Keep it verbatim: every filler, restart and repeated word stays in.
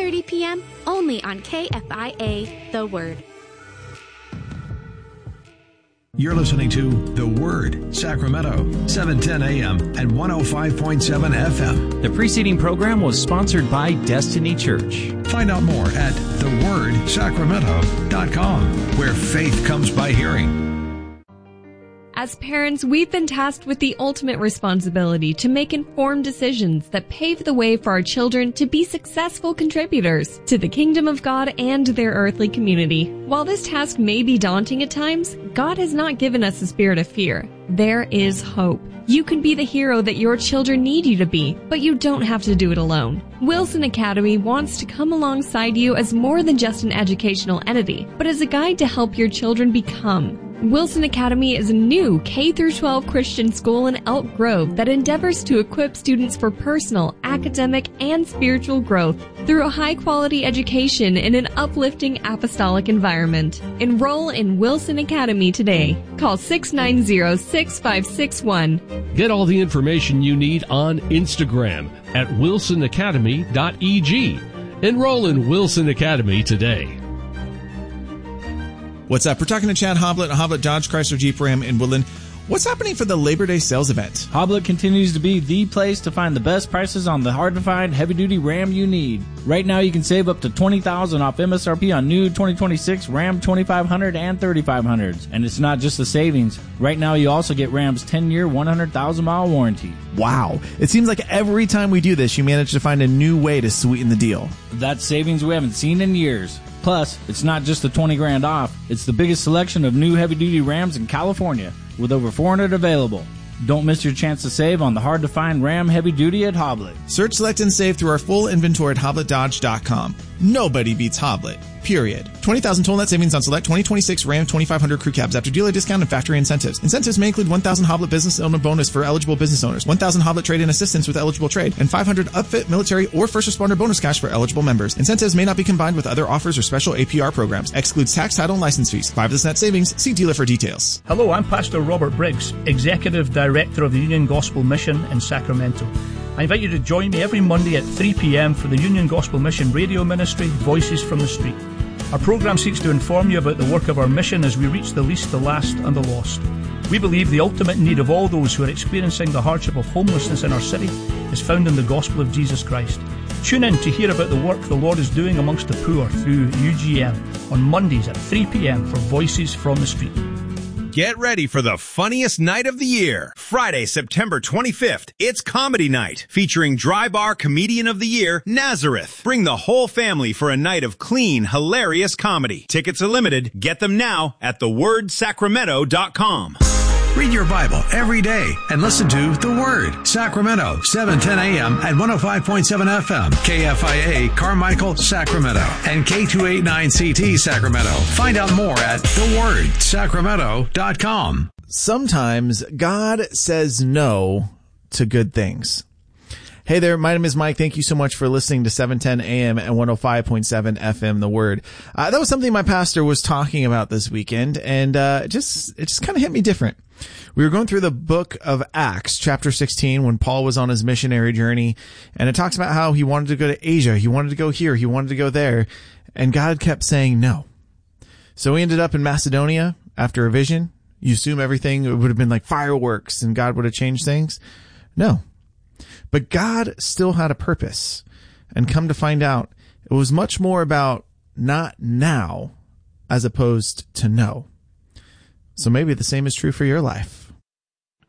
thirty p.m. only on K F I A, The Word. You're listening to The Word, Sacramento, seven ten a.m. and one oh five point seven F M. The preceding program was sponsored by Destiny Church. Find out more at the word sacramento dot com, where faith comes by hearing. As parents, we've been tasked with the ultimate responsibility to make informed decisions that pave the way for our children to be successful contributors to the kingdom of God and their earthly community. While this task may be daunting at times, God has not given us a spirit of fear. There is hope. You can be the hero that your children need you to be, but you don't have to do it alone. Wilson Academy wants to come alongside you as more than just an educational entity, but as a guide to help your children become. Wilson Academy is a new K through twelve Christian school in Elk Grove that endeavors to equip students for personal, academic, and spiritual growth through a high-quality education in an uplifting apostolic environment. Enroll in Wilson Academy today. Call six nine zero, six five six one. Get all the information you need on Instagram at wilson academy dot e g. Enroll in Wilson Academy today. What's up? We're talking to Chad Hoblet, Hoblet Dodge Chrysler Jeep Ram in Woodland. What's happening for the Labor Day sales event? Hoblet continues to be the place to find the best prices on the hard-to-find heavy-duty Ram you need. Right now, you can save up to twenty thousand dollars off M S R P on new twenty twenty-six Ram twenty-five hundred and thirty-five hundreds. And it's not just the savings. Right now, you also get Ram's ten-year, one hundred thousand mile warranty. Wow. It seems like every time we do this, you manage to find a new way to sweeten the deal. That's savings we haven't seen in years. Plus, it's not just the twenty grand off, it's the biggest selection of new heavy-duty Rams in California, with over four hundred available. Don't miss your chance to save on the hard-to-find Ram Heavy Duty at Hoblet. Search, select, and save through our full inventory at hoblet dodge dot com. Nobody beats Hoblet. Period. twenty thousand total net savings on select twenty twenty-six Ram twenty-five hundred crew cabs after dealer discount and factory incentives. Incentives may include one thousand Hoblet business owner bonus for eligible business owners, one thousand Hoblet trade-in assistance with eligible trade, and five hundred upfit, military, or first responder bonus cash for eligible members. Incentives may not be combined with other offers or special A P R programs. Excludes tax, title, and license fees. Five this net savings. See dealer for details. Hello, I'm Pastor Robert Briggs, Executive Director of the Union Gospel Mission in Sacramento. I invite you to join me every Monday at three p.m. for the Union Gospel Mission radio ministry, Voices from the Street. Our program seeks to inform you about the work of our mission as we reach the least, the last, and the lost. We believe the ultimate need of all those who are experiencing the hardship of homelessness in our city is found in the gospel of Jesus Christ. Tune in to hear about the work the Lord is doing amongst the poor through U G M on Mondays at three p.m. for Voices from the Street. Get ready for the funniest night of the year. Friday, September twenty-fifth, it's Comedy Night, featuring Dry Bar Comedian of the Year, Nazareth. Bring the whole family for a night of clean, hilarious comedy. Tickets are limited. Get them now at the word sacramento dot com. Read your Bible every day and listen to The Word, Sacramento, seven ten a.m. and one oh five point seven F M, K F I A, Carmichael, Sacramento, and K two eighty-nine C T, Sacramento. Find out more at the word sacramento dot com. Sometimes God says no to good things. Hey there, my name is Mike. Thank you so much for listening to seven ten a.m. and one oh five point seven F M, The Word. Uh, that was something my pastor was talking about this weekend, and uh, it just, it just kind of hit me different. We were going through the book of Acts, chapter sixteen, when Paul was on his missionary journey, and it talks about how he wanted to go to Asia, he wanted to go here, he wanted to go there, and God kept saying no. So we ended up in Macedonia after a vision. You assume everything would have been like fireworks and God would have changed things. No. But God still had a purpose, and come to find out, it was much more about not now as opposed to no. So maybe the same is true for your life.